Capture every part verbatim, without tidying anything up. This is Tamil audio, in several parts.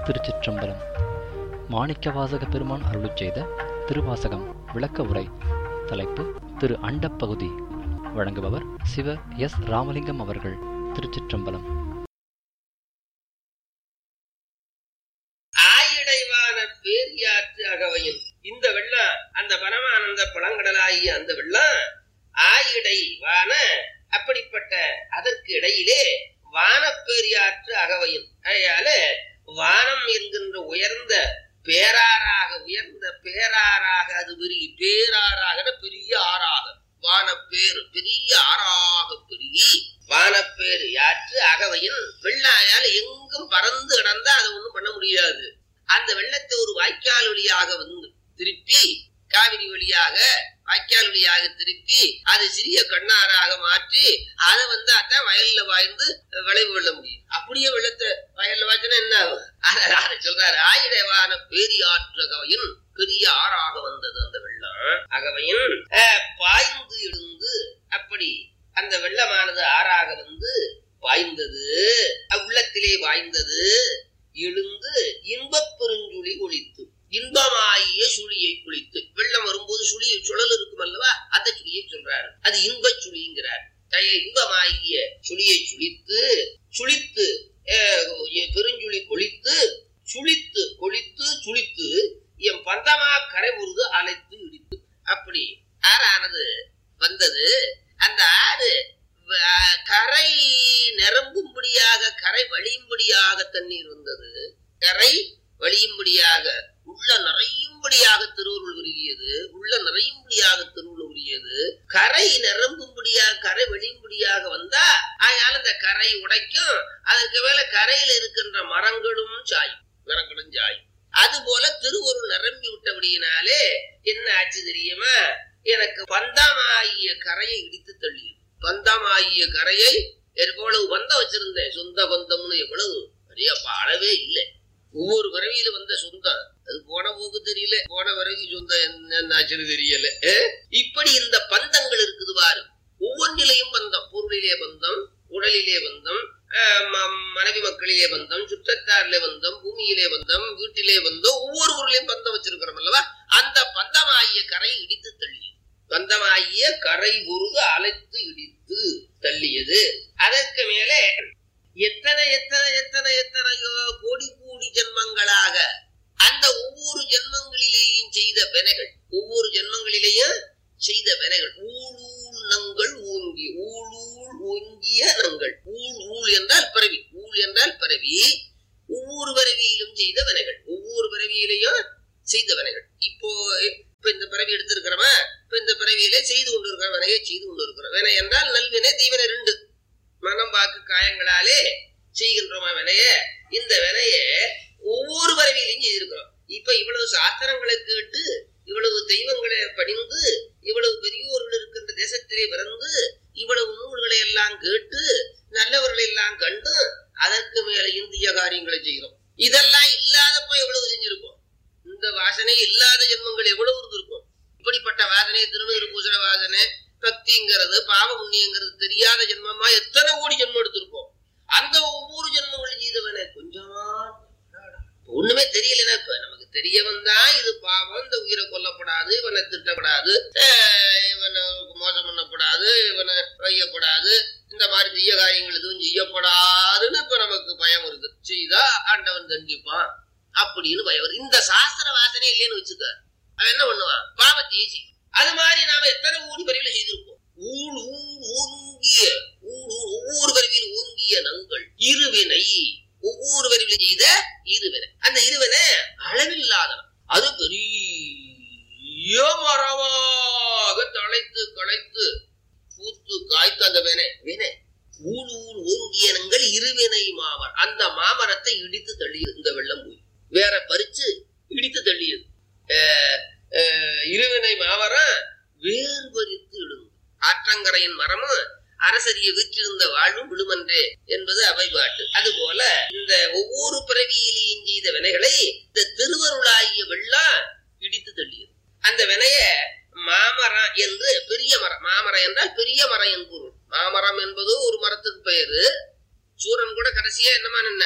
திருச்சிற்றம்பலம். மாணிக்கவாசக பெருமான் அருளிச் செய்த திருவாசகம் விளக்க உரை. தலைப்பு திரு அண்டப்பகுதி. வழங்குபவர் சிவ எஸ் ராமலிங்கம் அவர்கள். திருச்சிற்றம்பலம். ஆயிடைவான பேரியாற்று அகவையும் இந்த வெள்ளம், அந்த பரமானந்த பழங்கடலாகிய அந்த வெள்ளம் ஆயிடைவான, அப்படிப்பட்ட அதற்கு இடையிலே வானப்பேரியாற்று அகவையும். அதனால வானம் என்கின்ற உயர்ந்த பேராறாக, உயர்ந்த பேராறாக அது பெரிய பேராறாக பெரிய ஆறாக, வானப்பேரு பெரிய ஆறாக பெரிய வானப்பேரு யாற்று அகவையும். வெள்ளாயால் எங்கும் பறந்து கிடந்தா அதை ஒண்ணும் பண்ண முடியாது. அந்த வெள்ளத்தை ஒரு வாய்க்கால் வழியாக வந்து திருப்பி, காவிரி வழியாக வாய்க்கால் வழியாக திருப்பி அது சிறிய கண்ணாறாக மாற்றி அதை வந்து அதான் வயல்ல வாய்ந்து விளைவு கொள்ள முடியும். அப்படியே வெள்ளத்தை வயல்ல வாய்ச்சுன்னா என்ன ஆகும்? அதை சொல்றாரு. ஆயிடைவான பேரியாற்று அகவையும் பெரிய ஆறாக வந்தது அந்த வெள்ளம். அகவையும் பாய்ந்து எழுந்து, அப்படி அந்த வெள்ளமானது ஆறாக வந்து பாய்ந்தது, உள்ளத்திலே பாய்ந்தது, எழுந்து இன்பப் பெருஞ்சுழி ஒழித்து, இன்பமாகிய சுழியை குளித்து. வெள்ளம் வரும்போது சுழி சுழல் இருக்கும் அல்லவா, அந்த சுழியை சொல்றாரு. அது இன்பச் சுழிங்கிறார். இன்பமாகிய சுழியை சுழித்து, சுழித்து பெருஞ்சுழி கொளித்து, சுழித்து கொளித்து சுழித்து என் பந்தமா கரை உருது அழைத்து இடித்து. அப்படி ஆறானது வந்தது. அந்த ஆறு கரை நிரம்பும்படியாக, கரை வழியும்படியாக தண்ணீர் வந்தது. கரை வழியும்படியாக, உள்ள நிறையும்படியாக திருவுருள் உருகியது. உள்ள நிறையும்படியாக திருவுருள் உருகியது. கரை நிரம்பும்படியாக, கரை வழியும்படியாக வந்தா அதனால அந்த கரை உடைக்கும். அதற்கு மேல கரையில் இருக்கின்ற மரங்களும் சாயும், மரங்களும் சாயும். அது போல திருவுருள் நிரம்பி விட்டபடியினாலே என்ன ஆச்சு தெரியுமா? எனக்கு பந்தமாகிய கரையை இடித்து தள்ளியது. பந்தமாகிய கரையை எவ்வளவு பந்தம் வச்சிருந்தேன், சொந்த பந்தம்னு எவ்வளவு நிறைய அளவே இல்லை. ஒவ்வொரு பிறவியில வந்த சொந்தம் அது போன போக்கு தெரியல, போன பிறவி சொந்தம் என்னாச்சுன்னு தெரியல. இப்படி இந்த பந்தங்கள் இருக்குது பாரு. ஒவ்வொன்றிலையும் பந்தம். பொருளிலே பந்தம், உடலிலே பந்தம், மனைவி மக்களிலே பந்தம், சுற்றத்தாரிலே பந்தம், பூமியிலே பந்தம், வீட்டிலே பந்தம், ஒவ்வொரு ஊர்லயும் பந்தம் வச்சிருக்கிறோம் அல்லவா. அந்த பந்தமாகிய கரை இடித்து தள்ளியது. பந்தமாகிய கரை உருது அழைத்து இடித்து தள்ளியது. அதற்கு மேலே எத்தனை எத்தனை எத்தனை எத்தனையோ கோடி கோடி ஜென்மங்களாக அந்த ஒவ்வொரு ஜென்மங்களிலேயும் செய்த வினைகள், ஒவ்வொரு ஜென்மங்களிலேயும் செய்த வினைகள், ஊழூள் நங்கள் ஓங்கி, ஊழூள் ஓங்கிய நங்கள். ஊழ் ஊழ் என்றால் பிறவி, ஊழ் என்றால் பிறவி. ஒவ்வொரு பிறவியிலும் செய்த வினைகள், ஒவ்வொரு பிறவியிலையும் செய்த வினைகள். இப்போ இப்ப இந்த பிறவி எடுத்திருக்கிறவா, இப்ப இந்த பிறவியிலே செய்து கொண்டு இருக்கிற வினையை செய்து கொண்டு இருக்கிற வினை என்றால் நல்வினை தீவினை ரெண்டு. மனம் வாக்கு காயங்களாலே செய்கின்றோமா வினைய. இந்த வினைய ஒவ்வொரு பிறவியிலையும் செய்திருக்கிறோம். இப்ப இவ்வளவு சாஸ்திரங்களை கேட்டு, இவ்வளவு தெய்வங்களை பணிந்து, இவ்வளவு பெரியோர்கள் இருக்கின்ற தேசத்திலே பிறந்து, இவ்வளவு நூல்களை எல்லாம் கேட்டு, நல்லவர்களை எல்லாம் கண்டு, அதற்கு மேல இந்திய காரியங்களை செய்கிறோம். இதெல்லாம் இல்லாதப்ப எவ்வளவு செஞ்சிருக்கோம். இந்த வாசனை இல்லாத ஜென்மங்கள் எவ்வளவு இருந்திருக்கும். இப்படிப்பட்ட வாசனை, திருநீறு பூசண வாசனை, பக்திங்கிறது, பாவ புண்ணியங்கிறது தெரியாத ஜென்மமா எத்தனை கோடி ஜென்மம் எடுத்திருப்போம். அந்த ஒவ்வொரு ஜென்மங்களும் செய்தவன கொஞ்சமா ஒண்ணுமே தெரியலன்னா, இப்ப நமக்கு தெரிய வந்தா இது பாவம், இந்த உயிரை கொல்லப்படாது, இவனை திட்டப்படாது, இவனை மோசம் பண்ணப்படாது, இவனை வையப்படாது, இந்த மாதிரி தீய காரியங்கள் எதுவும் செய்யப்படாதுன்னு இப்ப நமக்கு பயம் வருது. செய்தா ஆண்டவன் தண்டிப்பான் அப்படின்னு பயம் வருது. இந்த சாஸ்திர வாசனை இல்லைன்னு வச்சுக்க, அவன் என்ன பண்ணுவான்? பாவத்தையே செய்யும். அது மாதிரி நாம எத்தனை ஊடி பறிவில செய்திருப்போம். ஊழ் ஊழ் ஓங்கிய, ஊழ் ஒவ்வொரு பறிவியில் ஓங்கிய நங்கள் இருவினை, ஒவ்வொரு வரிவிலும் செய்த இருவினை. அந்த இருவினை அளவில்லாதவன். அது பெரிய மரமாக தழைத்து களைத்து பூத்து காய்த்து அந்த வினை வினை ஊழ் ஊழ் ஓங்கிய நங்கள் இருவினை மாமர். அந்த மாமரத்தை இடித்து தள்ளியது இந்த வெள்ளம். போய் வேற பறிச்சு இடித்து தள்ளியது. இருவினை மாமரம் வேறு பறித்து இடுங்க. ஆற்றங்கரையின் மரமும் அரசரிய வீற்றிருந்த வாழ்வும் விழுமன்றே என்பது அவை பாட்டு. அதுபோல இந்த ஒவ்வொரு பிறவியிலையும் செய்த வினைகளை இந்த திருவருளாகிய வெள்ளம் இடித்து தள்ளியது. அந்த வினைய மாமரம் என்று பெரிய மரம், மாமரம் என்றால் பெரிய மரம் என்பது. மாமரம் என்பது ஒரு மரத்துக்கு பெயரு. சூரன் கூட கடைசியா என்னமா நின்ன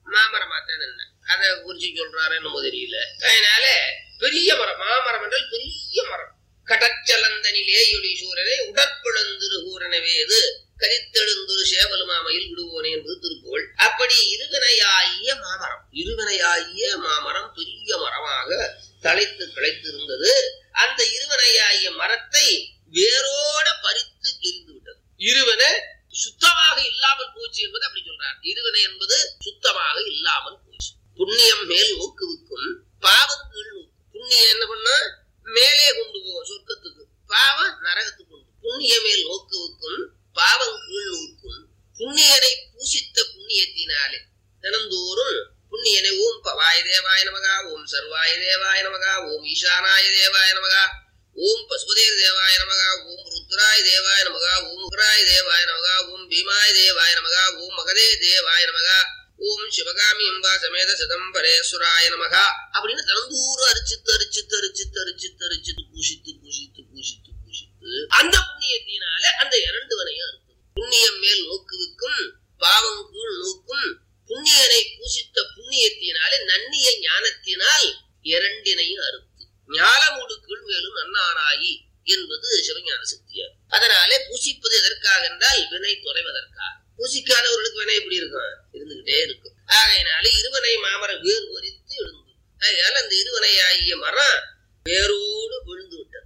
மாமரமாத்தான் என்ன அதை குறிச்சு சொல்றாரு என்னமோ தெரியல. அதனால பெரிய மரம், மாமரம் என்றால் பெரிய மரம். கடச்சலந்தனிலே ஒளி சூரனை உடற்பிழந்திரு கூறனவேது கரித்தெழுந்துரு சேவலு மாமையில் விடுவோனே என்பது திருப்புகழ். அப்படி இருவினையாகிய மாமரம், இருவினையாகிய மாமரம் பெரிய மரமாக தழைத்து கிளைத்திருந்தது. அந்த இருவினையாகிய மரத்தை வேரோட பறித்து எரிந்து விட்டது. இருவினை சுத்தமாக இல்லாமல் போச்சு என்பது அப்படி சொல்றார். இருவினை என்பது சுத்தமாக இல்லாமல் போச்சு. புண்ணியம் மேல் ஊக்குவிக்கும், பாவம் கீழ் ஊக்கும். புண்ணியம் என்ன பண்ண மேலே கொண்டு போகும் சொர்க்கத்துக்கு, பாவம் நரகத்துக்கு கொண்டு. புண்ணிய மேல் ஊக்குவிக்கும், பாவம் கீழ் ஊக்கும். புண்ணியனை பூசித்த புண்ணியத்தினாலே தினந்தோறும் புண்ணியனை ஓம் பவாய தேவாய நமகா, ஓம் சர்வாய தேவாய நமகா, ஓம் ஈசானாய தேவாய நமகா, ஓம் பசுபதேர் தேவாய நமகா, ஓம் ருத்ராய தேவாய நமகா, ஓம் உக்ராய தேவாய நமகா, ஓம் பீமாய தேவாய நமகா, ஓம் மகதே தேவாய நமகா, ஓம் சிவகாமி அம்பா சமேத சிதம்பரேஸ்வராய நமகா அப்படின்னு தினந்தோறும் அரிச்சித்து அரிச்சித்து அரிச்சித்து அரிச்சித்து அரிச்சித்து பூசித்து பூசித்து பூசித்து பூசித்து அந்த புண்ணியத்தினால அந்த இரண்டு வனையும் இருக்கு. புண்ணியம் மேல் நோக்குவிக்கும், பாவம் கீழ் நோக்கும். புண்ணியனை பூசித்த புண்ணியத்தினாலே நன்னிய ஞானத்தினால் இரண்டினையும் அறுத்து ஞானமுடு கீழ் மேலும் நன்னாராயி என்பது சிவஞான சக்தியார். அதனாலே பூசிப்பது எதற்காக என்றால் வினை தொலைவதற்காக. பூசிக்காதவர்களுக்கு வினை எப்படி இருக்கும்? இருந்துகிட்டே இருக்கும். ஆகையினாலே இருவனை மாமர வேறு வரித்து எழுந்து, அதனால அந்த இருவனை ஆகிய மரம் வேரோடு விழுந்து விட்டது.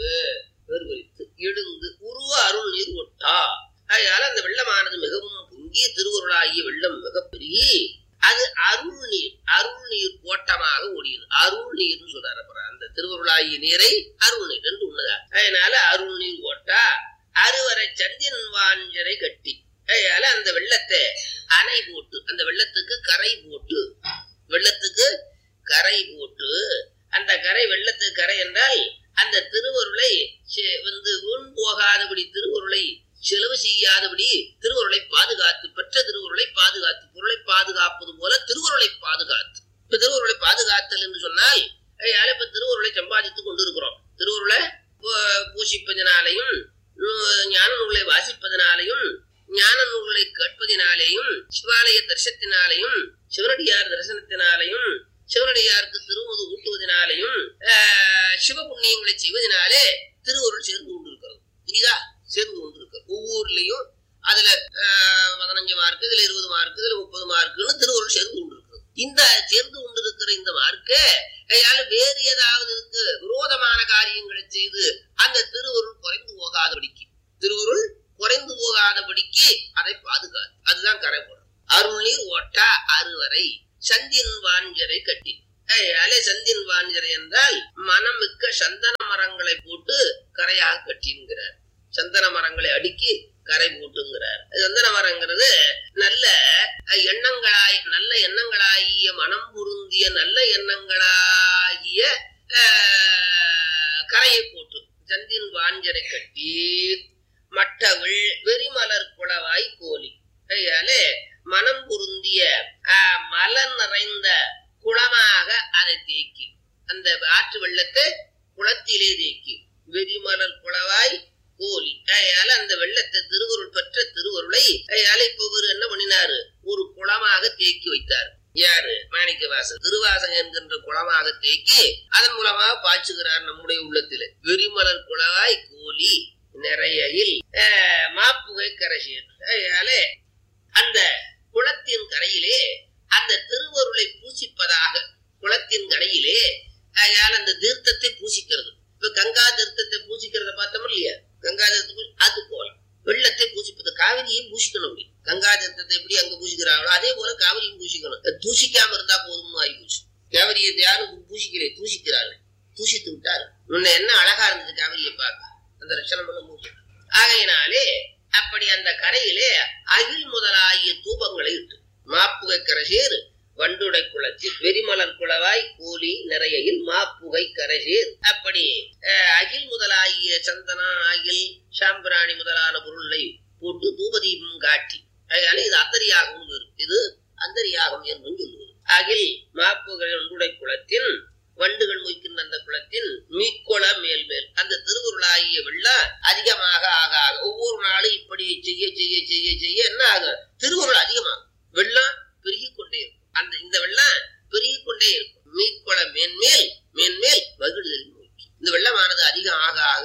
வேறு வரித்து எழுந்து உருவ அருள் நீர் ஒட்டா. அதனால அந்த வெள்ளமானது மிகவும் பொங்கி திருவருளாகிய வெள்ளம் மிகப்பெரிய அது அருள் நீர், அருள் நீர் ஓட்டமாக ஓடியது. அருள் நீர்னு சொல்றாரு. அப்புறம் அந்த திருவருளாகிய நீரை அருள் நீர் என்று உள்ளதா. அதனால அருள் நீர் ஓட்டா அறுவரை சந்தியன் வாஞ்சரை கட்டி. அதனால அந்த வெள்ளத்தை அணை போட்டு, அந்த வெள்ளத்துக்கு கரை போட்டு, வெள்ளத்துக்கு கரை போட்டு, அந்த கரை வெள்ளத்துக்கு கரை என்றால் அந்த திருவருளை வந்து வீண் போகாதபடி, திருவருளை செலவு செய்யாதபடி திருவருளை பாதுகாத்து, பெற்ற திருவருளை பாதுகாத்து, பொருளை பாதுகாப்பது போல திருவருளை பாதுகாத்து. இப்ப திருவருளை பாதுகாத்தல் என்று சொன்னால் இப்ப திருவருளை சம்பாதித்துக் கொண்டிருக்கிறோம். திருவருளை பூசிப்பதனாலையும் ஞான நூலை வாசிப்பதனாலையும் ஞான நூல்களை கேட்பதினாலேயும் சிவாலய தரிசனத்தினாலையும் சிவனடியார் தரிசனத்தினாலையும் சிவனடியாருக்கு திருமுது ஊட்டுவதனாலையும் சிவ புண்ணியங்களை செய்வதனாலே திருவருள் சேர்ந்து கொண்டிருக்கிறது. புரியுதா? சேர்ந்து கொண்டிருக்கிறது. ஒவ்வொருலையும் அதுல பதினஞ்சு மார்க்கு, இதுல இருபது மார்க்கு, இதுல முப்பது மார்க்குன்னு திருவருள் சேர்ந்து கொண்டிருக்கிறது. இந்த சேர்ந்து கொண்டிருக்கிற இந்த மார்க்கு வேறு ஏதாவது விரோதமான காரியங்களை செய்து அந்த திருவருள் குறைந்து போகாதபடிக்கு, திருவருள் குறைந்து போகாதபடிக்கு அதை பாதுகாத்து, அதுதான் கரை போடும். அருள் நீர் ஓட்டா அறுவரை சந்தின் வாஞ்சரை கட்டி. அலை சந்தின் வாஞ்சரை என்றால் மனம் மிக்க சந்தன மரங்களை போட்டு கரையாக கட்டிங்கிறார். சந்தன மரங்களை அடுக்கி கரை போட்டுங்கிறார். சந்தன மரங்கிறது நல்ல எண்ணங்களாய், நல்ல எண்ணங்களாகிய மனம் பொருந்திய நல்ல எண்ணங்களாகிய கரையை போட்டு சந்தின் வாஞ்சரை கட்டி மட்டவிள் வெறிமலர் குளவாய் கோலி. கையாலே மனம் பொருந்திய மலர் நிறைந்த குளமாக அதை தேக்கி, அந்த ஆற்று வெள்ளத்தை குளத்திலே தேக்கி வெறிமலர் குளவாய் கோலி. கையால அந்த வெள்ளத்தை திருவருள் பெற்ற திருவருளை கையால இப்ப என்ன பண்ணினாரு? ஒரு குளமாக தேக்கி வைத்தார். யாரு? மாணிக்கவாசகர். திருவாசகம் என்கின்ற குளமாக தேக்கி அதன் மூலமாக பாய்ச்சுகிறார் நம்முடைய உள்ளத்திலே. வெறிமலர் குளவாய் கோலி நிறையில் மாப்புகை கரைசேர். அதனாலே அந்த குளத்தின் கரையிலே அந்த திருவருளை பூசிப்பதாக, குளத்தின் கரையிலே அதனால அந்த தீர்த்தத்தை பூசிக்கிறது. இப்ப கங்கா தீர்த்தத்தை பூசிக்கிறத பார்த்தோம் இல்லையா? கங்கா தீர்த்தம் அது போல வெள்ளத்தை பூசிப்பது. காவிரியும் பூசிக்கணும். அப்படி கங்கா தீர்த்தத்தை எப்படி அங்க பூசிக்கிறாங்களோ அதே போல காவிரியும் பூசிக்கணும். தூசிக்காம இருந்தா போதும் ஆகி போச்சு. காவிரியை யாரும் பூசிக்கிறே தூசிக்கிறார்கள், தூசித்து விட்டாரு. முன்ன என்ன அழகா இருந்தது காவிரியை பார்க்க, அந்த லட்சணம் பண்ண முடியும். ஆகையினாலே அப்படி அந்த கரையிலே அகில் முதலாகிய தூபங்களை இட்டு மாப்புகை கரைசேர் வண்டுடை குளத்தில் வெறிமலர் குளவாய் கோலி நிறையில் மாப்புகை கரைசேர். அப்படி அகில் முதலாகிய சந்தனம், அகில், சாம்பிராணி முதலான பொருளை போட்டு தூபதீபம் காட்டி, அதனால இது அந்தரியாகம், இது அந்தரியாகம் என்றும் சொல்லுவது. அகில் மாப்புகை வண்டுடை குளத்தின் வண்டுகள் மொய்க்கின்ற அந்த குளத்தின் மீக்கொள மேல் மேல் அந்த திருவுருளாகிய வெள்ளம் அதிகமாக ஆக ஆக ஒவ்வொரு நாளும் இப்படி செய்ய செய்ய செய்ய செய்ய என்ன ஆகும்? திருவுருள் அதிகமாகும், வெள்ளம் பெருகி கொண்டே இருக்கும். மேன்மேல் மேன்மேல் மகிழ்தலின் நோக்கி. இந்த வெள்ளமானது அதிகம் ஆக ஆக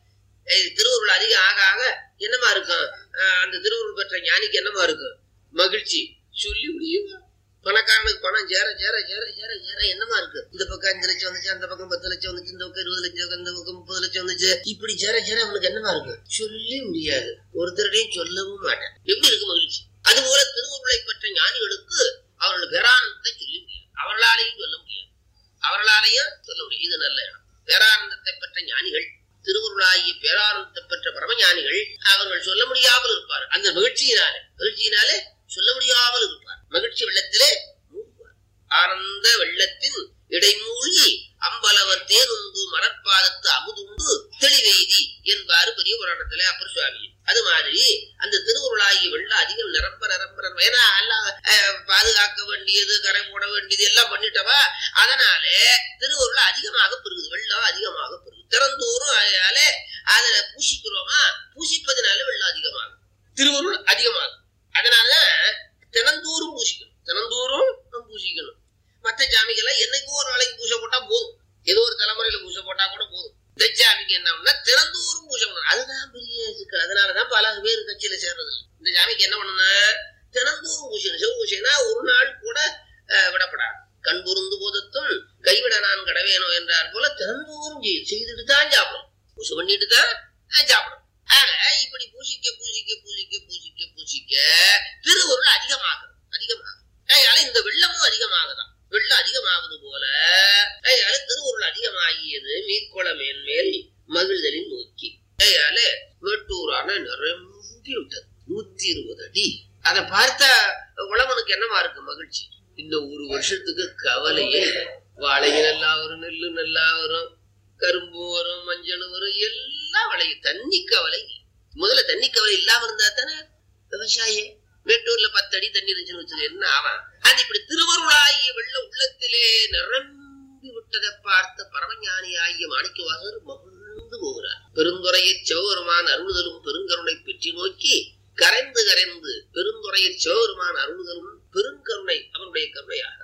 திருவருள் அதிகம் ஆக ஆக என்னமா இருக்கும்? அந்த திருவருள் பெற்ற ஞானிக்கு என்னமா இருக்கும்? மகிழ்ச்சி சொல்லி முடியும். பணக்காரனுக்கு பணம் சேர சேர சேர சேர சேர என்னமா இருக்கு? இந்த பக்கம் அஞ்சு லட்சம் வந்துச்சு, அந்த பக்கம் பத்து லட்சம் வந்துச்சு, இந்த பக்கம் இருபது லட்சம், இந்த பக்கம் முப்பது லட்சம் வந்துச்சு. இப்படி சேர சேர அவனுக்கு என்னமா இருக்கு? சொல்லி முடியாது. ஒருத்தருடையும் சொல்லவும் மாட்டேன். எப்படி இருக்கு மகிழ்ச்சி? அதுபோல திருவருளை பெற்ற ஞானிகளுக்கு அவர்கள் பேரானந்தத்தை சொல்லி முடியாது. அவர்களாலையும் சொல்ல முடியாது. அவர்களாலையும் சொல்ல முடியும். இது நல்ல இடம். பேரானந்தத்தை பெற்ற ஞானிகள், திருவருளாகிய பேரானந்தத்தை பெற்ற பரமஞானிகள் அவர்கள் சொல்ல முடியாமல் இருப்பார். அந்த மகிழ்ச்சியினாலே மகிழ்ச்சியினாலே சொல்ல முடியாமல் இருப்பார். மகிழ்ச்சி வெள்ளத்திலே மூழ்குவார். ஆனந்த வெள்ளத்தின் இடைமூழ்கி அம்பலவர் தேனுண்டு மலர்பாதத்து அமுதுண்டு தெளிவெய்தி என்பாரு பெரிய புராணத்திலே அப்பர் சுவாமி. அது மாதிரி அந்த திருவுருளாகிய வெள்ளம் அதிகம் நிரம்ப நிரம்ப ஏன்னா எல்லாம் பாதுகாக்க வேண்டியது, கரை போட வேண்டியது எல்லாம் பண்ணிட்டவா. அதனாலே திருவுருள் அதிகமாக பெருகுது. வெள்ளம் அதிகமாக பெருகுது. திறந்தோறும் அதனாலே அதுல பூசிக்கிறோமா, பூசிப்பதனால வெள்ளம் அதிகமாகும், திருவுருள் அதிகமாகும். அதனாலதான் தினந்தோறும் பூசிக்கணும். தினந்தோறும் பூசிக்கணும். மற்ற சாமிக்கெல்லாம் என்னைக்கும் ஒரு நாளைக்கு பூசை போட்டா போதும். ஏதோ ஒரு தலைமுறையில பூசை போட்டா கூட போதும். இந்த சாமிக்கு என்ன தினந்தோறும் பூசை பண்ணணும். அதுதான் பெரிய சிக்கல். அதனாலதான் பல பேர் கட்சியில சேர்றது இல்லை. இந்த சாமிக்கு என்ன பண்ணணும்னா தினந்தோறும் பூசணும். சிவ பூசைனா ஒரு நாள் கூட விடப்படாது. கண் பொருந்து போதத்தும் கைவிட நான் கடவேனோ என்றார் போல தினந்தோறும் செய்துட்டு தான் சாப்பிடும். பூசை பண்ணிட்டு தான் சாப்பிடும். ஆனா இப்படி பூசிக்க பூசிக்க பூசிக்க பூசிக்க பூசிக்க திருவருள் அதிகமாகும் அதிகமாகும். அதனால இந்த வெள்ளமும் அதிகமாகதான். வெள்ளம் அதிகமாவது போல அதனால திருவருள் அதிகமாகியது மீட்கொள மேன்மேல் மகிழ்தலின் நோக்கி. அதனால மேட்டூரான நிரம்பி விட்டது. நூத்தி இருபது அடி. அதை பார்த்தா உழவனுக்கு என்னமா இருக்கு? மகிழ்ச்சி. இந்த ஒரு வருஷத்துக்கு கவலையே. வாழைங்க நல்லா வரும், நெல்லு நல்லா வரும், கரும்பு வரும், மஞ்சள் வரும், எல்லாம் விளையும். தண்ணி கவலை முதல்ல. தண்ணி கவலை இல்லாம இருந்தா தானே விவசாயி. மேட்டூர்ல பத்து அடி தண்ணி இருந்துச்சுன்னு வச்சுக்க என்ன ஆவான்? அது இப்படி திருவருளாகிய வெள்ள உள்ளத்திலே நிரம்பி விட்டதை பார்த்த பரமஞானி ஆகிய மாணிக்கவாசகர் மகிழ்ந்து போகிறார். பெருந்துறையை சிவபெருமான் அருளுதலும் பெருங்கருணை பெற்றி நோக்கி கரைந்து கரைந்து பெருந்துறையை சிவபெருமான் அருளுதலும் பெருங்கருணை அவனுடைய கருணையாக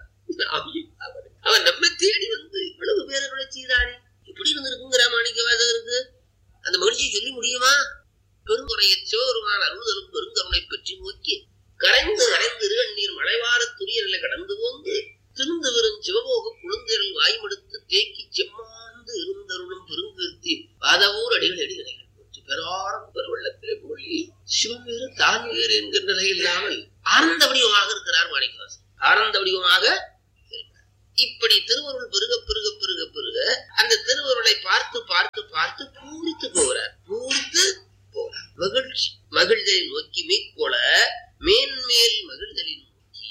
அவன் நம்ம தேடி வந்து இவ்வளவு பேரருளை செய்தானே எப்படி இருந்திருக்குங்கிற மாணிக்கவாசகருக்கு அந்த மகிழ்ச்சியை சொல்லி முடியுமா? பெருந்துறையை சிவபெருமான் அருளுதலும் பெருங்கருணை பெற்றி நோக்கி கரைந்து கரைந்து இருநீர் மலைவார துரிய நிலை கடந்து போந்து திருந்து வரும் சிவபோக குழுந்தரில் வாய்மடுத்து தேக்கி செம்மாந்து இருந்தருளும் பெருங்கீர்த்தி பாதவூர் அடிகள் அடிகளைகள் போற்றி பெறாரம் பெருவெள்ளத்திலே மொழி சிவம் வேறு தான் வேறு என்கிற நிலை இல்லாமல் ஆனந்த வடிவமாக இருக்கிறார் மாணிக்கவாசகர். ஆனந்த வடிவமாக இருக்கிறார். இப்படி திருவருள் பெருக பெருக பெருக பெருக அந்த திருவருளை பார்த்து பார்த்து பார்த்து பூரித்து போகிறார். பூரித்து போகிறார். மகிழ்ச்சி மகிழ்தலை நோக்கி மீட்கொள மேன்மேல் மகிழ்தலின் நோக்கி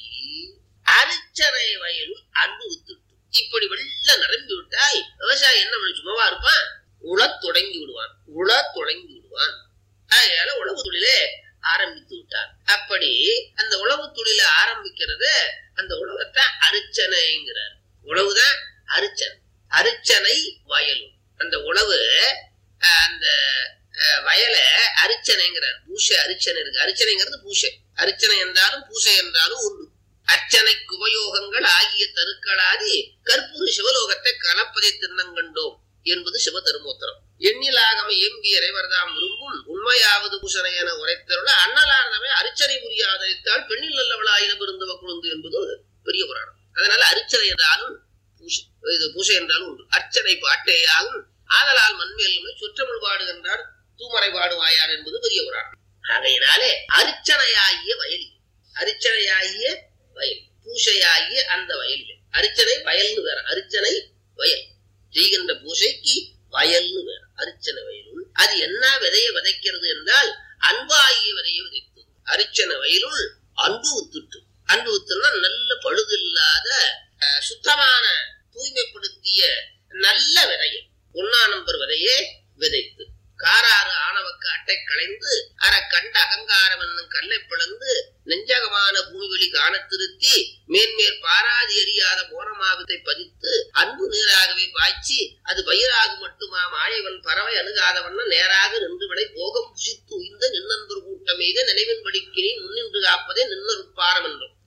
அரிச்சனை வயலுள் அன்பு வித்துட்டு. இப்படி வெள்ள நிரம்பி விட்டால் விவசாயி என்ன பண்ணி சும்மாவா இருப்பான்? உழ தொடங்கி விடுவான். உழ தொடங்கி விடுவான். அதனால உழவு தொழிலே ஆரம்பித்து விட்டார். அப்படி அந்த உழவு தொழில ஆரம்பிக்கிறது அந்த உழவத்தான் அரிச்சனைங்கிறார். உழவுதான் அரிச்சனை. அரிச்சனை வயலும் அந்த உழவு அந்த வயலை அரிச்சனைங்கிறார். பூசை அரிச்சனை இருக்கு. அரிச்சனைங்கிறது பூசை. அரிச்சனை என்றாலும் பூசை என்றாலும் உண்டு. அர்ச்சனைக்கு உபயோகங்கள் ஆகிய தருக்களாதி கற்பூர சிவலோகத்தை கலப்பதை திண்ணங்கண்டோம் என்பது சிவ தருமோத்தரம். எண்ணிலாகம எம்பி இறைவர்தாம் விரும்பும் உண்மையாவது பூசனை என உரைத்தருள அண்ணலார்தமே அரிச்சனை புரியாதரித்தால் பெண்ணில் நல்லவளாயின பெருந்தவ குழுந்து என்பது பெரிய புராணம். அதனால அரிச்சனை என்றாலும் பூசை, இது பூசை என்றாலும் உண்டு. அர்ச்சனை பாட்டேயாகும் ஆதலால் மண்மேலுமே சுற்றமிழ் பாடுகின்றார் தூமறை பாடுவாயார் என்பது பெரிய புராணம். ஆகையினாலே அரிச்சனையாகிய வயலில், அரிச்சனையாகிய வயல், பூசையாகிய அந்த வயலில். அரிச்சனை வயல்னு வேற. அரிச்சனை வயல் செய்கின்ற பூசைக்கு வயல்னு வேற. அரிச்சனை வயலுள் அது என்ன விதையை விதைக்கிறது என்றால் அன்பாகிய விதையை விதைத்தது. அரிச்சனை வயலுள் அன்பு வித்துட்டு. அன்பு வித்துனா நல்ல பழுது இல்லாத சுத்தமான தூய்மைப்படுத்திய நல்ல விதையை, ஒன்னா நம்பர் விதையே விதைத்து காராறு ஆணவக்கு அட்டை களைந்து அற கண்ட அகங்காரம் என்னும் கல்லை பிளந்து நெஞ்சகமான பூமிவெளி காண திருத்தி மேன்மேற் பாராதி எறியாத போனமாவத்தை பதித்து அன்பு நீராகவே பாய்ச்சி அது பயிராக மட்டுமா மாயவன் பறவை அணுகாதவண்ண நேராக நின்று விடை போகம் புசித்து உய்ந்த நின்னன்பர் கூட்டம் எய்த நினைவின் படிக்கிறேன் முன்னின்று காப்பதே நின்னருப்பாரம் என்றும்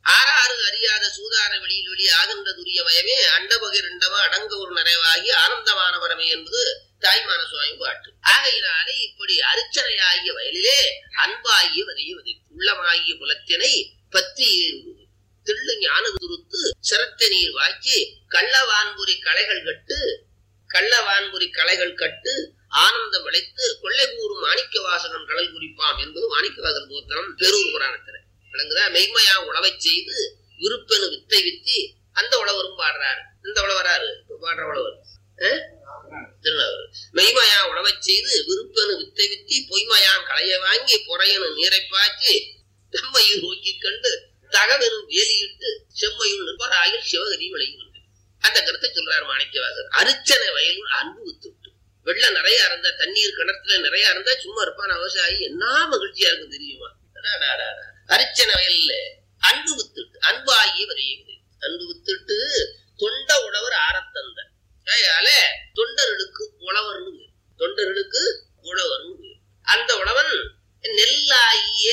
ஆறாறு அறியாத சூதார வெளியில் வெளி ஆகின்ற துரிய மயமே அண்டபகிரண்டமா அடங்க ஒரு நிறைவாகி ஆனந்தமானவரமே என்பது தாய்மான சுவாமி பாட்டு. ஆகையினாலே இப்படி அரிச்சனையாகிய வயலிலே அன்பாகிய வதையுவது உள்ளமாகிய குலத்தினை பற்றி ஏறுவது திள்ளு ஞான துருத்து சிரத்த நீர் வாக்கி கள்ளவான்புரி களைகள் கட்டு கள்ளவான்புரி களைகள் கட்டு ஆனந்தம் விளைத்து கொள்ளை கூறும் மாணிக்க வாசகன் கடல் குறிப்பாம் என்பது மாணிக்கவாசகன் தோத்திரம் பெரூர் புராணத்துல விளங்குதா. மெய்மையா உழவை செய்து விருப்பெனு வித்தை வித்தி அந்த உழவரும் பாடுறாரு. இந்த உழவராரு இப்ப பாடுற உழவர் திருநவர். மெய்மையா உழவை செய்து விருப்பெனு வித்தை வித்தி பொய்மையான் களைய வாங்கி பொறையனு நீரை பாய்ச்சி செம்மையும் நோக்கி கண்டு தகவனும் வேலியிட்டு செம்மையும் நிற்பராயில் சிவகரி விளையும் அந்த கருத்தை சொல்றாரு மாணிக்கவாசகர். அரிச்சனை வயலுள் அன்பு வித்துட்டு வெள்ளம் நிறைய இருந்தா தண்ணீர் கிணத்துல நிறைய இருந்தா சும்மா இருப்பான் விவசாயி என்ன மகிழ்ச்சியா இருக்கும் தெரியுமா. அரிச்சனை வயல்ல அன்பு வித்துட்டு அன்பாகிய வரையுது அன்பு வித்துட்டு தொண்ட உழவர் ஆரத்தந்த தொண்டர்களுக்கு உழவர்னு தொண்டர்களுக்கு உழவர்னு அந்த உழவன் நெல்லாகிய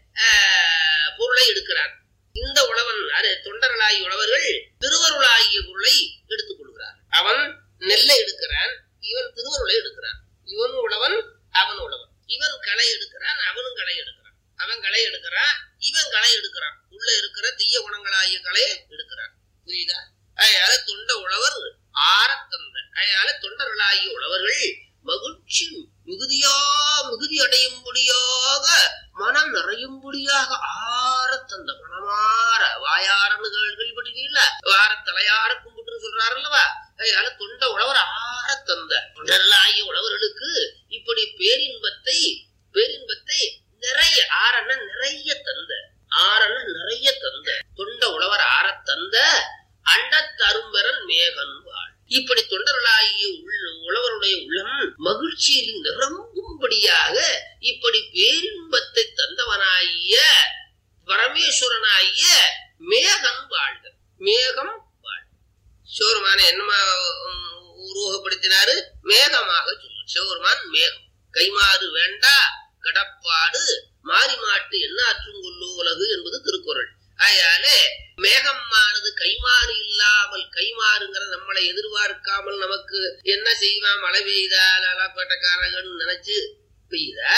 பொருளை எடுக்கிறான். இந்த உழவன் தொண்டர்களாகிய உழவர்கள் திருவருளாகிய பொருளை எடுத்துக் கொள்கிறார். அவன் நெல்லை எடுக்கிறான், இவன் திருவருளை எடுக்கிறான். இவன் உழவன் அவன் உழவன். இவன் களை எடுக்கிறான், அவனும் களை எடுக்கிறான். அவன் களை எடுக்கிறான், இவன் களை எடுக்கிறான். உள்ள இருக்கிற தீய குணங்களாகிய களையை எடுக்கிறான். புரியுதா? அதனால தொண்ட உழவர் ஆரத்தந்த அதனால தொண்டர்களாகிய உழவர்கள் மகிழ்ச்சி மிகுதியா மிகுதி அடையும்படியாக மனம் நிறையும்படியாக ஆரத்தந்த மனமாற வாயாரன்னு கேள்விப்பட்டிருக்கீங்களா? வார தலையார கும்பிட்டு சொல்றாரு அல்லவா? அதனால தொண்ட உழவர் ஆரத்தந்த தொண்டர்களாகிய உழவர்களுக்கு இப்படி பேரின்பத்தை பேரின்பத்தை நிறைய ஆரண நிறைய தந்த ஆரண நிறைய தந்த தொண்ட உழவர் ஆரத்தந்த அண்டத்தரும்பெறல் மேகன் வாழ். இப்படி தொண்டர்களாகிய உழவருடைய உள்ளம் மகிழ்ச்சியில் நிரம்பும்படியாக இப்படி பேரின்பத்தை தந்தவனாகிய பரமேஸ்வரனாகிய மேகம் வாழ்க மேகம் வாழ். சிவருமான என்னமா உருவகப்படுத்தினாரு? மேகமாக சொல்லு. சிவருமான் மேகம் கைமாறு வேண்டா கடப்பாடு மாறி மாட்டு என்ன அற்றும் கொள்ளு உலகு என்பது திருக்குறள். அதனால மேகமானது கைமாறு இல்லாமல் கைமாறுங்கிற நம்மளை எதிர்பார்க்காமல் நமக்கு என்ன செய்வான் மழை பெய்தா லாலாப்பேட்டக்காரங்கன்னு நினைச்சு பெய்தா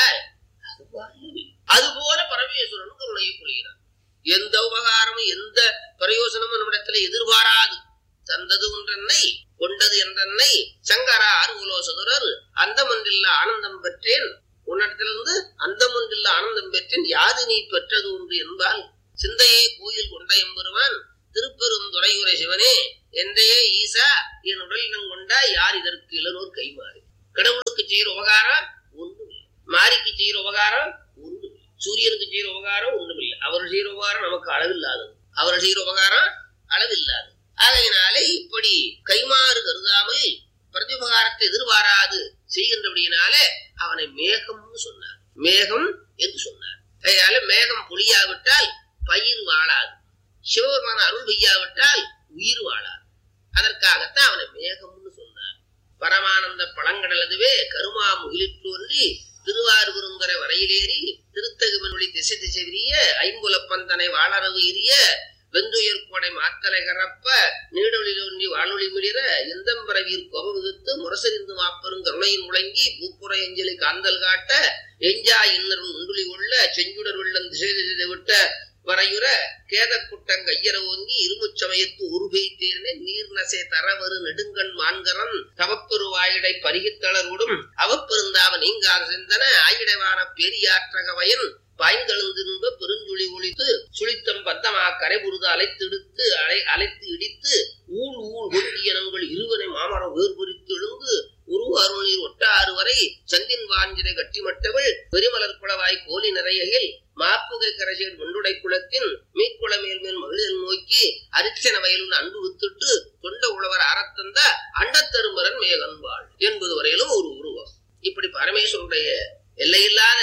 அது போல பரமேஸ்வரன் கருணையை பொழிகிறான். எந்த உபகாரமும் எந்த பிரயோசனமும் நம்மிடத்துல எதிர்பாராது தந்தது ஒன்றென்னை கொண்டது என்றென்னை சங்கரா அருகுலோ சதுரர் அந்த மன்றில் ஆனந்தம் பெற்றேன் உன்னிடத்திலிருந்து அந்த மன்றில் ஆனந்தம் பெற்றேன் யாது நீ பெற்றது ஒன்று என்பால் சிந்தையே கோயில் கொண்ட எம்பெருமான் திருப்பெரும் துறையுரை சிவனே என்றையே ஈசா என் உடலினம் கொண்டா யார் இதற்கு இளநோர் கைமாறு. கடவுளுக்கு செய்யற உபகாரம் ஒன்றும் இல்லை, மாரிக்கு செய்யற உபகாரம் ஒன்றும் இல்லை, சூரியனுக்கு செய்யற உபகாரம் ஒன்றும் இல்லை. அவர் செய்யற உபகாரம் நமக்கு அளவில்லாதது, அவர் செய்யற உபகாரம் அளவில்லாது. ஆகையினாலே இப்படி கைமாறு கருதாமல் பிரதிபகாரத்தை எதிர்பாராது செய்கின்றபடியினாலே அவனை மேகம்னு சொன்னார். மேகம் என்று சொன்னார். அதனால மேகம் பொழியாவிட்டால் பயிர் வாழாது, சிவபெருமான அருள் பெய்யாவிட்டால் உயிர் வாழாது. அதற்காகத்தான் அவனை மேகம்னு சொன்னார். பரமானந்த பழங்கடலதுவே கருமா முகிலிற்றோன்றி திருவாரூருங்கரை வரையிலேறி திருத்தகுமனொளி திசை திசை விரிய ஐம்புலப்பந்தனை வாழறவு எரிய வெந்துயர் கோடை மாத்தலை கரப்ப நீடொளிலொன்றி வானொலி மிளிர எந்தம்பரவீர் கோப விகுத்து முரசறிந்து மாப்பெரும் கருணையின் முழங்கி பூப்புற எஞ்சலி காந்தல் காட்ட எஞ்சா இன்னரும் உண்டுளி கொள்ள செஞ்சுடர் வெள்ளம் திசை திசை விட்ட வரையுற கேதக்குட்டம் கையற ஓங்கி இருமுச்சமயத்து உருகை தேர்னே நீர் நசை தரவரு நெடுங்கண் மான்கரன் தவப்பெரு வாயிடை பருகித்தளர்வுடும் அவப்பெருந்தாவ நீங்கார் சிந்தன ஆயிடைவான பெரியாற்றக வயன் பாய்ந்தெழுந்திரும்ப பெருஞ்சுழி ஒழித்து சுழித்தம் பத்தமா கரைபுருது அலைத்தெடுத்து அலை அலைத்து இடித்து ஊழ் ஊழ் ஒட்டியனங்கள் இருவனை மாமரம் வேறுபுரித்து எழுந்து உருவ அருணீர் ஒட்டாறு வரை சந்தின் வாஞ்சிரை கட்டிமட்டவள் பெருமலர் குளவாய் கோலி நிறையில் மாப்புகை கரைசேர் வெண்டுடை குளத்தின் மீக்குள மேல் மேல் மகளிர் நோக்கி அரிச்சன வயலுன் அன்பு வித்துட்டு தொண்ட உழவர் அறத்தந்த அண்டத்தருமரன் மேகன்பாள் என்பது வரையிலும் ஒரு உருவம். இப்படி பரமேஸ்வருடைய எல்லையில்லாத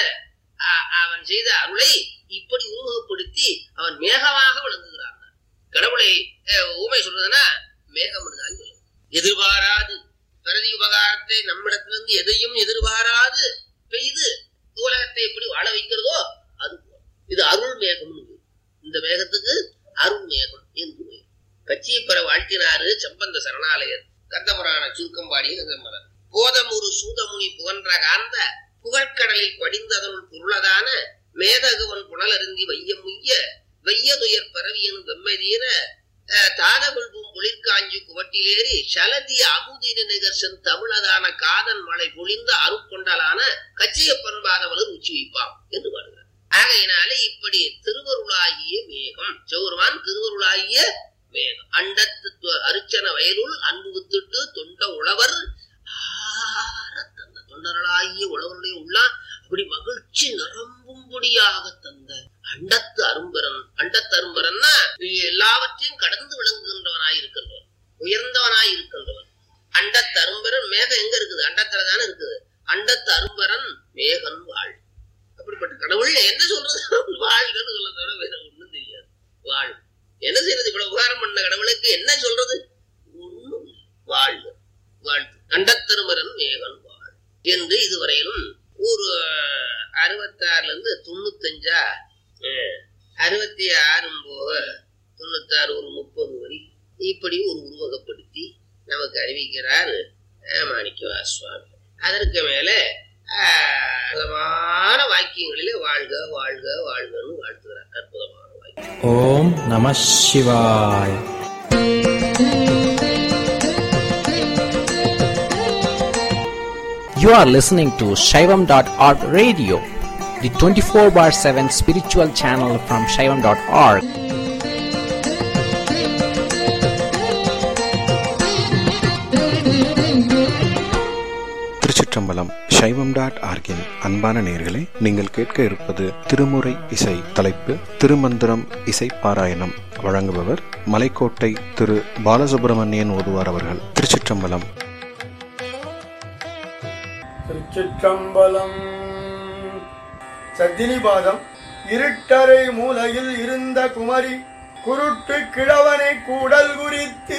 அவன் செய்த அருளை இப்படி உருவகப்படுத்தி அவன் மேகமாக விளங்குகிறான். கடவுளை ஊமை சொல்றதுன்னா மேகம் தான் சொல்லுது. எதிர்பாராது பிரதி உபகாரத்தை நம்மிடத்திலிருந்து எதையும் எதிர்பாராது பெய்து உலகத்தை எப்படி வாழ வைக்கிறதோ அது இது அருள் மேகம். இந்த மேகத்துக்கு அருள் வெற்றியை பெற வாழ்த்தினாரு சம்பந்த சரணாலயர். கந்தபுராண சுருக்கம்பாடி கந்தமரன் போதமுரு சூதமுனி புகன்ற காந்த புகழ்கடலில் படிந்து அதனுள் பொருளதான மேதகுவன் புனலருந்தி வையம் முய்ய வெய்யதுயர் பரவியனும் வெம்மதீர தாதகுள்பும் குளிர்காஞ்சி குவட்டிலேறி சலதிய அமுதின நிகர்சன் தமிழதான காதன் மழை பொழிந்த அருட்கொண்டலான கச்சிய பண்பாதவர்கள் உச்சி வைப்பாம் என்று பாடுகிறார். ஆகையினாலே இப்படி திருவருளாகிய மேகம் சௌர்வான் திருவருளாகிய மேகம் அண்டத்து அரிச்சன வயலுள் அன்பு வித்துட்டு தொண்ட உழவர் தந்த தொண்டர்களாகிய உழவருடைய உள்ளான் அப்படி மகிழ்ச்சி நரம்பும்படியாக தந்த அண்டத்து அரும்பரன். அண்டத்து அரும்பரன்னா எல்லாவற்றையும் கடந்து விளங்குகின்றவனாய் இருக்கின்றவன், உயர்ந்தவனாய் இருக்கின்றவன். அண்டத்து அரும்பரன் மேகம் எங்க இருக்குது? அண்டத்துல தானே இருக்குது. அண்டத்து அரும்பரன் மேகன் வாழ். அப்படிப்பட்ட கடவுள் என்ன சொல்றது? வாழ்கன்னு சொல்ல தவிர வேற ஒண்ணும் தெரியாது. வாழ் என்ன செய்யறது? இவ்வளவு உபகாரம் பண்ண கடவுளுக்கு என்ன சொல்றது? ஒண்ணும் வாழ்க வாழ்த்து. அண்டத்தருமரன் மேகன் வாழ் என்று இதுவரையிலும் ஒரு அறுபத்தி ஆறுல இருந்து தொண்ணூத்தஞ்சா அறுபத்தி ஆறும் போக தொண்ணூத்தி ஆறு ஒரு முப்பது வரை இப்படி ஒரு உருவகப்படுத்தி நமக்கு அறிவிக்கிறார் மாணிக்கவாசக சுவாமி. அதற்கு மேல அற்புதமான வாக்கியங்களிலே வாழ்க வாழ்க வாழ்கன்னு வாழ்த்துகிறார். அற்புதமான வாக்கியம். ஓம் நம சிவாய். You are listening to Shaivam dot org radio, the twenty-four bar seven spiritual channel from Shaivam dot org. திருச்சிற்றம்பலம். சைவம் டாட் ஆர்கின் அன்பான நேயர்களே, நீங்கள் கேட்க இருப்பது திருமுறை இசை. தலைப்பு திருமந்திரம் இசை பாராயணம். வழங்குபவர் மலைக்கோட்டை திரு பாலசுப்ரமணியன் ஓதுவார் அவர்கள். திருச்சிற்றம்பலம். திருச்சிற்றம்பலம். சத்தினிபாதம். இருட்டறை மூலையில் இருந்த குமரி குருட்டு கிழவனை கூடல் குறித்து,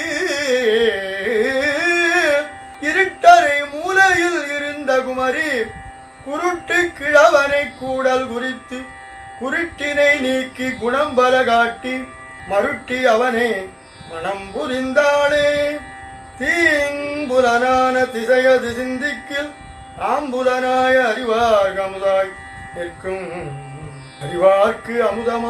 இருட்டறை மூலையில் இருந்த குமரி குருட்டு கிழவனை கூடல் குறித்து குருட்டினை நீக்கி குணம் பல காட்டி மருட்டி அவனே மனம் புரிந்தாளே. தீங்குலனான திசையது சிந்திக்கில் ஆம்புலனாய அறிவார்க்கு அமுதாய் நிற்கும் அறிவார்க்கு அமுதமா